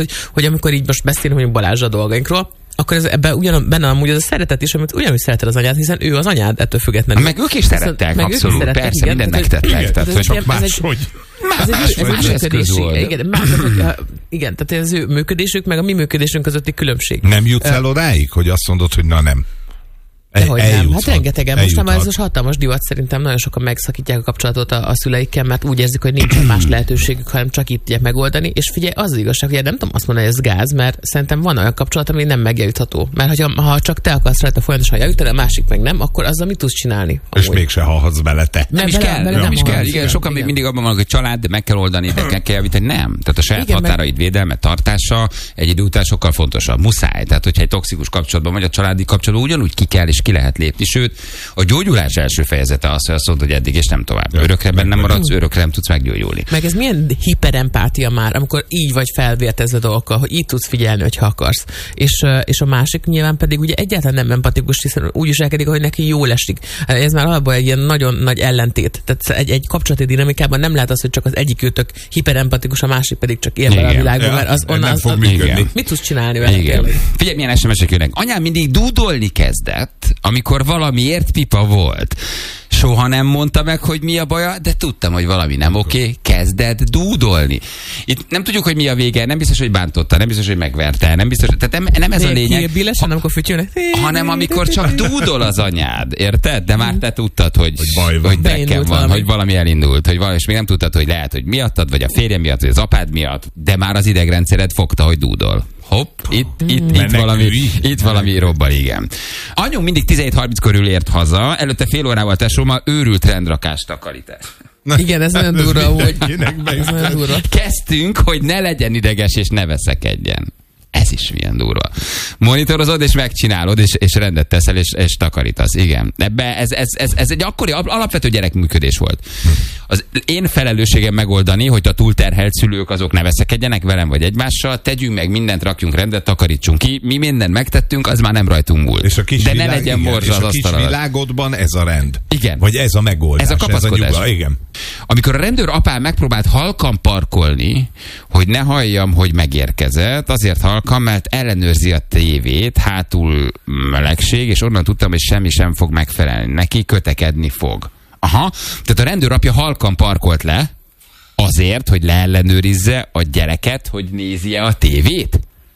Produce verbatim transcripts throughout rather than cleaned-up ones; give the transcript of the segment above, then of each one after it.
hogy, hogy amikor így most beszélünk mondjuk Balázs a dolgainkról, akkor ez, ebben ugyan, benne amúgy az a szeretet is, amit ugyanúgy szereted az anyád, hiszen ő az anyád ettől függetlenül. Meg ők is szerettek, meg abszolút, ők is szerettek, persze, igen, mindent megtettek. Tehát, hogy csak máshogy. Ez egy működés. Igen, más, hogy, igen, tehát az ő működésük, meg a mi működésünk közötti különbség. Nem jutsz el odáig, hogy azt mondod, hogy na nem. Dehogy nem. Hát rengetegen. Most már ez most hatalmas divat, szerintem nagyon sokan megszakítják a kapcsolatot a, a szüleikkel, mert úgy érzik, hogy nincsen más lehetőségük, hanem csak itt tudják megoldani. És figyelj, az, az igazság, hogy nem tudom azt mondani, hogy ez gáz, mert szerintem van olyan kapcsolat, ami nem megjavítható. Mert hogyha, ha csak te akarsz rajta folyamatosan javítani, a másik meg nem, akkor azzal mit tudsz csinálni? És mégse hallhatsz bele te. Nem, nem is kell, bele, nem, nem is kell. Igen, sokan még mindig abban vannak, hogy család, de meg kell oldani, de meg kell javítani. Nem. Tehát a saját igen, határaid védelme, tartása egy idő után sokkal fontosabb. Muszáj. Tehát, hogyha egy toxikus kapcsolatban vagy a családi kapcsolatban ugyanúgy ki kell és ki lehet lépni. Sőt, a gyógyulás első fejezete az, hogy azt mondod, hogy eddig és nem tovább. Örökre bennem maradsz, örökre nem tudsz meggyógyulni. Meg ez milyen hiperempátia már, amikor így vagy felvértezve dolgokkal, hogy így tudsz figyelni, hogyha akarsz. És, és a másik nyilván pedig ugye egyáltalán nem empatikus, hiszen úgy is elkedik, hogy neki jól esik. Ez már alapból egy ilyen nagyon nagy ellentét. Tehát egy, egy kapcsolati dinamikában nem lehet az, hogy csak az egyikőtök hiperempatikus, a másik pedig csak él vele a világban, ja, mert az onnan az, az, mit tudsz csinálni vele? Igen. Figyelj, milyen es em es-ek jönnek. Anyám mindig dúdolni kezdett, amikor valamiért pipa volt. Soha nem mondta meg, hogy mi a baja, de tudtam, hogy valami nem oké, kezdett dúdolni. Itt nem tudjuk, hogy mi a vége, nem biztos, hogy bántotta, nem biztos, hogy megverte, nem biztos, tehát nem, nem ez a lényeg. Bélesen, ha, amikor fütyülnek. Hanem amikor csak dúdol az anyád, érted? De már te tudtad, hogy, hogy baj van, hogy nekem van, valami. Hogy valami elindult, hogy valami, és még nem tudtad, hogy lehet, hogy miattad, vagy a férjem miatt, vagy az apád miatt, de már az idegrendszered fogta, hogy dúdol. Hopp, itt, itt, itt, valami, itt valami robban, igen. Anyum mindig tizenhét harminc körül ért haza, előtte fél órával tesómmal őrült rendrakás takarítás. Na, igen, ez nagyon durva, hogy ez nagyon durva. Kezdtünk, hogy ne legyen ideges és ne veszekedjen. Ez is milyen durva. Monitorozod, és megcsinálod, és, és rendet teszel, és, és takarítasz. Igen. Ebbe ez, ez, ez, ez egy akkori alapvető gyerekműködés volt. Az én felelősségem megoldani, hogy a túlterhelt szülők azok ne veszekedjenek velem vagy egymással, tegyünk meg mindent, rakjunk rendet, takarítsunk ki. Mi mindent megtettünk, az már nem rajtunk múlt. És a kis de világ, ne legyen morzsa az asztalon. És a kis világodban ez a rend. Igen. Vagy ez a megoldás. Ez a kapaszkodás. Ez a nyugla, igen. Amikor a rendőr apám megpróbált halkan parkolni, hogy ne halljam, hogy megérkezett, azért halkan, mert ellenőrzi a tévét, hátul melegség, és onnan tudtam, hogy semmi sem fog megfelelni. Neki kötekedni fog. Aha, tehát a rendőr apja halkan parkolt le, azért, hogy leellenőrizze a gyereket, hogy nézi-e a tévét?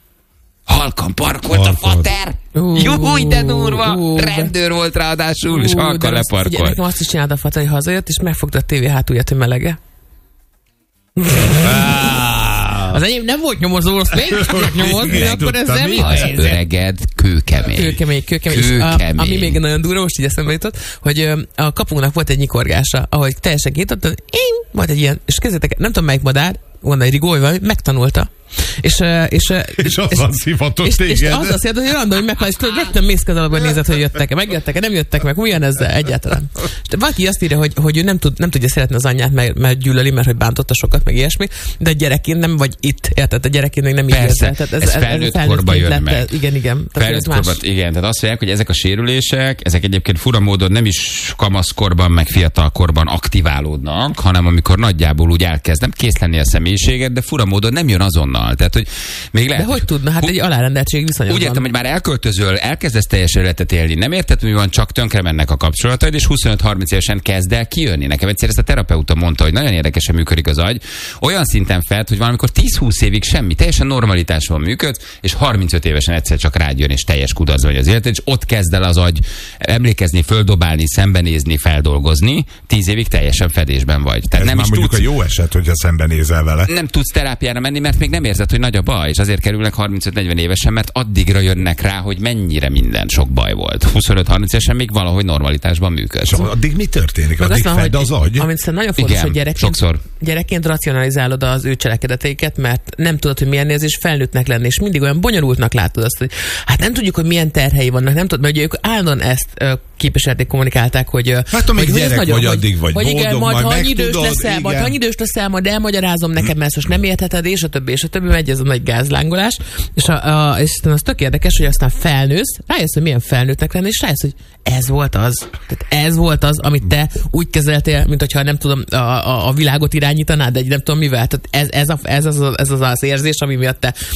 Halkan parkolt Halkod. a fater! Uh, Júj, de durva! Uh, rendőr volt ráadásul, uh, és halkan leparkolt. Figyelj, nekem azt is csinált a fater, hogy hazajött, és megfogta a tévé hátulját, hogy melege. Az enyém nem volt nyomozó, azt még tudok nyomozni, akkor ezzel mi? Az öreged kőkemény. Kőkemény, kőkemény. kőkemény. A, ami még nagyon durva, most így eszembe jutott, hogy a kapunknak volt egy nyikorgása, ahogy teljesen kinyitott, én, volt egy ilyen, és kezdetek, nem tudom melyik madár, van egy rigói valami, megtanulta. És, és, és, és azzal szivatott téged. És azzal szivatott, hogy random, hogy meghalt, és rögtön mészkedalapban nézett, hogy jöttek-e, megjöttek-e, nem jöttek meg, milyen ezzel egyáltalán. És valaki azt írja, hogy, hogy ő nem, tud, nem tudja szeretni az anyját, mert, mert gyűlöli, mert hogy bántotta sokat, meg ilyesmi, de a gyerekén nem vagy itt, érted? A gyerekén még nem így érzed. Ez, ez, ez felnőtt korban jön meg. Igen, igen. Felnőtt korban, igen. Tehát azt mondják, hogy ezek a sérülések, ezek egyébként fura módon nem is kamaszkorban, meg fiatalkorban aktiválódnak, hanem amikor nagyjából úgy elkezdem kész lenni a személyiséget, de fura módon nem jön azonnal. Tehát, hogy még lehet, de hogy tudna? Hát egy alárendeltség viszonyban. Úgy értem, hogy már elköltözöl, elkezdesz teljes életet élni. Nem érted, mi van, csak tönkre mennek a kapcsolataid, és huszonöt harminc évesen kezd el kijönni. Nekem egyszer ezt a terapeuta mondta, hogy nagyon érdekesen működik az agy. Olyan szinten felt, hogy valamikor tíz-húsz évig semmi, teljesen normalitásban működsz, és harmincöt évesen egyszer csak rád jön, és teljes kudarc vagy az életed, és ott kezd el az agy emlékezni, földobálni, szembenézni, feldolgozni. Tíz évig teljesen fedésben vagy. Tehát ez nem már is mondjuk tudsz, a jó eset, hogyha szembenézel vele. Nem tudsz terápiára menni, mert még nem érzed, hogy nagy a baj, és azért kerülnek harmincöt-negyven évesen, mert addigra jönnek rá, hogy mennyire minden sok baj volt. huszonöt harminc évesen még valahogy normalitásban működsz. És addig mi történik? Addig fedd az agy? Amit szerintem nagyon fontos, igen, hogy gyerekként, sokszor. gyerekként racionalizálod az ő cselekedeteiket, mert nem tudod, hogy milyen érzés felnőttnek lenni, és mindig olyan bonyolultnak látod azt, hogy hát nem tudjuk, hogy milyen terhei vannak, nem tudod, mert ők állandóan ezt uh, képviselték, kommunikálták, hogy hát amíg hogy, gyerek nagyon, vagy, addig vagy hogy boldog, igen, majd, majd ha megtudod, idős leszel, majd ha idős leszel, majd elmagyarázom neked, mert most nem értheted, és a többi, és a többi megy ez a nagy gázlángolás, és, a, a, és az tök érdekes, hogy aztán felnősz, rájössz, hogy milyen felnőttnek lenni, és rájössz, hogy ez volt az. Tehát ez volt az, amit te úgy kezeltél, mint hogyha nem tudom, a, a, a világot irányítanád, de nem tudom mivel. Tehát ez, ez, a, ez, az, ez az az érzés, ami miatt te